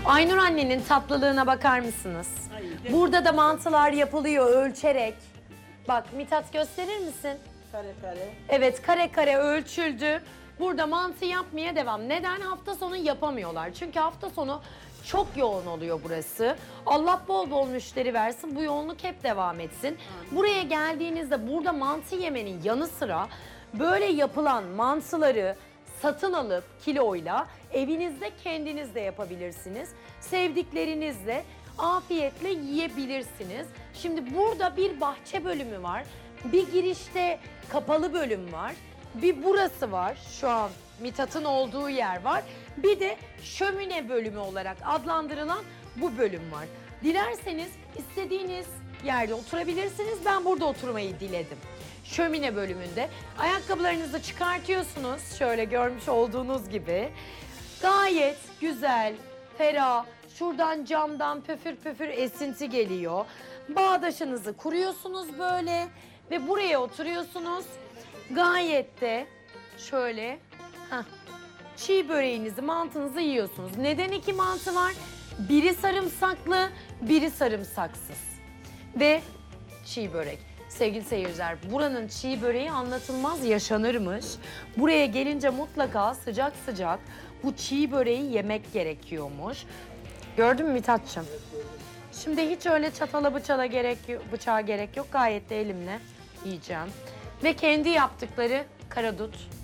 Aynur annenin tatlılığına bakar mısınız? Burada da mantılar yapılıyor ölçerek. Bak Mithat gösterir misin? Kare kare. Evet, kare kare ölçüldü. Burada mantı yapmaya devam. Neden? Hafta sonu yapamıyorlar. Çünkü hafta sonu çok yoğun oluyor burası. Allah bol bol müşteri versin. Bu yoğunluk hep devam etsin. Buraya geldiğinizde burada mantı yemenin yanı sıra böyle yapılan mantıları satın alıp kiloyla evinizde kendiniz de yapabilirsiniz. Sevdiklerinizle afiyetle yiyebilirsiniz. Şimdi burada bir bahçe bölümü var. Bir girişte kapalı bölüm var. Bir burası var. Şu an Mithat'ın olduğu yer var. Bir de şömine bölümü olarak adlandırılan bu bölüm var. Dilerseniz istediğiniz yerde oturabilirsiniz. Ben burada oturmayı diledim. Şömine bölümünde ayakkabılarınızı çıkartıyorsunuz. Şöyle görmüş olduğunuz gibi. Gayet güzel, ferah. Şuradan camdan püfür püfür esinti geliyor. Bağdaşınızı kuruyorsunuz böyle ve buraya oturuyorsunuz. Gayet de şöyle çiğ böreğinizi, mantınızı yiyorsunuz. Neden iki mantı var? Biri sarımsaklı, biri sarımsaksız. Ve çiğ börek. Sevgili seyirciler, buranın çiğ böreği anlatılmaz yaşanırmış. Buraya gelince mutlaka sıcak sıcak bu çiğ böreği yemek gerekiyormuş. Gördün mü Mithat'cığım? Şimdi hiç öyle çatala bıçağa gerek yok. Gayet de elimle yiyeceğim. Ve kendi yaptıkları karadut